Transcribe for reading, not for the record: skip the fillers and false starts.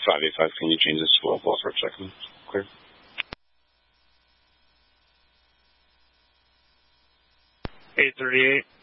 585, can you change this to a ball for a second? Clear. 838.